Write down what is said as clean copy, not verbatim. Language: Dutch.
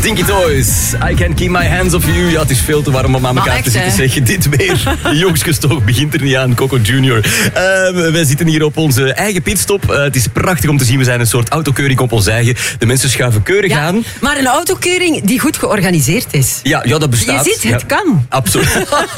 Dinky Toys, I Can't Keep My Hands Off You. Ja, het is veel te warm om aan elkaar te zitten zeggen. Dit weer, jongskes toch, begint er niet aan. Coco Junior. Wij zitten hier op onze eigen pitstop. Het is prachtig om te zien. We zijn een soort autokeuring op ons eigen. De mensen schuiven keurig aan. Maar een autokeuring die goed georganiseerd is. Ja, dat bestaat. Je ziet, het kan. Absoluut.